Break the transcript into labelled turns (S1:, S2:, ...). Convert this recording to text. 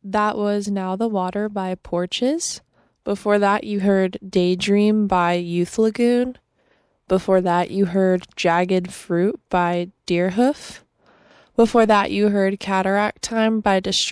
S1: That was Now the Water by Porches. Before that, you heard Daydream by Youth Lagoon. Before that, you heard Jagged Fruit by Deerhoof. Before that, you heard Cataract Time by